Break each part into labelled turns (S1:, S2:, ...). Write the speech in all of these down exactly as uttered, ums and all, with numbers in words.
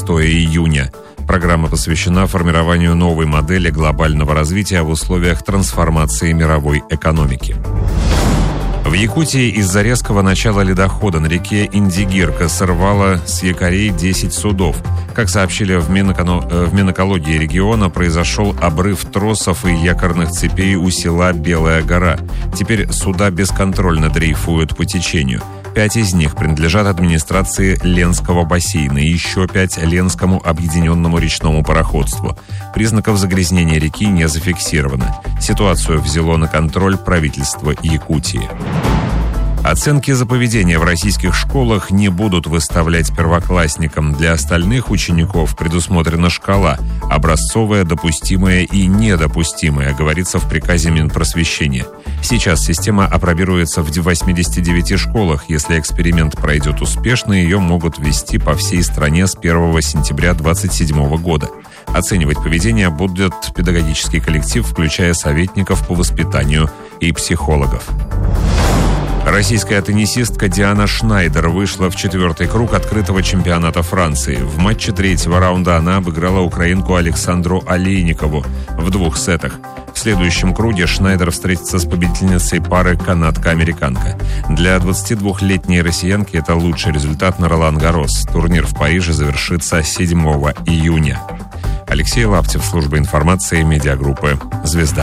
S1: шестого июня. Программа посвящена формированию новой модели глобального развития в условиях трансформации мировой экономики. В Якутии из-за резкого начала ледохода на реке Индигирка сорвало с якорей десять судов. Как сообщили в, Минэконо... в Минэкологии региона, произошел обрыв тросов и якорных цепей у села Белая гора. Теперь суда бесконтрольно дрейфуют по течению. Пять из них принадлежат администрации Ленского бассейна, и еще пять – Ленскому объединенному речному пароходству. Признаков загрязнения реки не зафиксировано. Ситуацию взяло на контроль правительство Якутии. Оценки за поведение в российских школах не будут выставлять первоклассникам. Для остальных учеников предусмотрена шкала – образцовая, допустимая и недопустимая, говорится в приказе Минпросвещения. Сейчас система апробируется в восьмидесяти девяти школах. Если эксперимент пройдет успешно, ее могут ввести по всей стране с первого сентября две тысячи двадцать седьмого года. Оценивать поведение будет педагогический коллектив, включая советников по воспитанию и психологов. Российская теннисистка Диана Шнайдер вышла в четвертый круг открытого чемпионата Франции. В матче третьего раунда она обыграла украинку Александру Олейникову в двух сетах. В следующем круге Шнайдер встретится с победительницей пары канадка-американка. Для двадцатидвухлетней россиянки это лучший результат на Ролан-Гаррос. Турнир в Париже завершится седьмого июня. Алексей Лаптев, служба информации, медиагруппы «Звезда».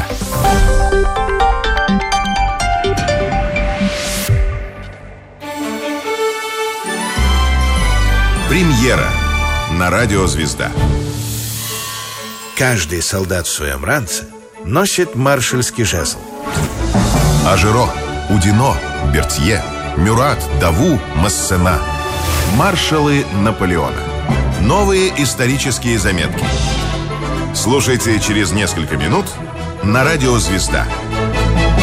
S2: Премьера на радио «Звезда».
S3: Каждый солдат в своем ранце носит маршальский жезл.
S2: Ажиро, Удино, Бертье, Мюрат, Даву, Массена. Маршалы Наполеона. Новые исторические заметки. Слушайте через несколько минут на радио «Звезда».